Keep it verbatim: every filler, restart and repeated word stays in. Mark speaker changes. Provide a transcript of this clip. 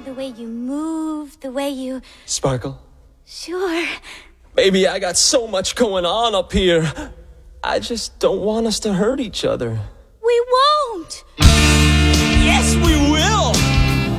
Speaker 1: The way you move, the way you...
Speaker 2: Sparkle?
Speaker 1: Sure.
Speaker 2: Baby, I got so much going on up here. I just don't want us to hurt each other.
Speaker 1: We won't!